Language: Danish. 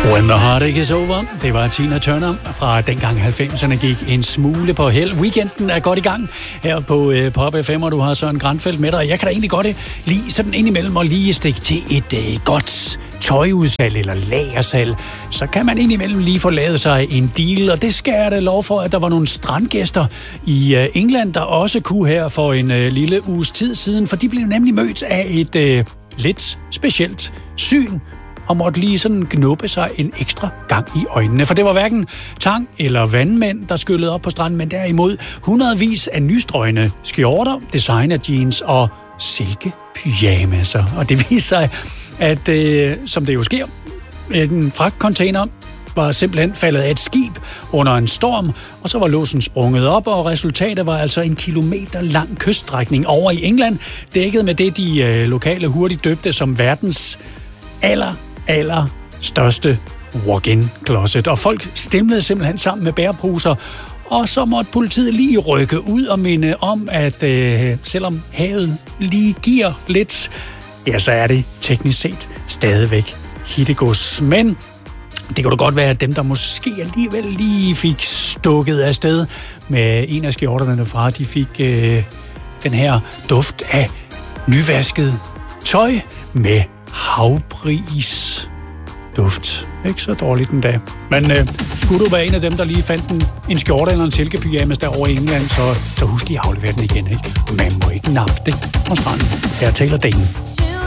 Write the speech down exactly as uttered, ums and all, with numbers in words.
When the Heartache is Over, det var Tina Turner fra dengang halvfemserne gik en smule på held. Weekenden er godt i gang her på øh, Pop F M, og du har Søren Granfeldt med dig. Jeg kan da egentlig godt lide sådan indimellem at lige stikke til et øh, godt tøjudsalg eller lagersalg. Så kan man indimellem lige få lavet sig en deal, og det skal jeg da lov for, at der var nogle strandgæster i øh, England, der også kunne her for en øh, lille uges tid siden, for de blev nemlig mødt af et øh, lidt specielt syn, og måtte lige sådan knuppe sig en ekstra gang i øjnene. For det var hverken tang eller vandmænd, der skyllede op på stranden, men derimod hundredvis af nystrøgne skjorter, designer jeans og silkepyjamaser. Og det viser sig, at øh, som det jo sker, en fragtcontainer var simpelthen faldet af et skib under en storm, og så var låsen sprunget op, og resultatet var altså en kilometer lang kyststrækning over i England, dækket med det, de øh, lokale hurtigt døbte som verdens aller, aller største walk-in closet. Og folk stemlede simpelthen sammen med bæreposer, og så måtte politiet lige rykke ud og minde om, at øh, selvom havet lige giver lidt, ja, så er det teknisk set stadigvæk hittegods. Men det kunne da godt være, at dem, der måske alligevel lige fik stukket afsted med en af skjorterne fra, de fik øh, den her duft af nyvasket tøj med havbris duft. Ikke så dårligt den dag. Men øh, skulle du være en af dem, der lige fandt en, en skjorte eller en silkepyjamas derovre i England, så, så husk lige at aflevere den igen. Ikke? Man må ikke nappe det fra stranden. Her taler Dane.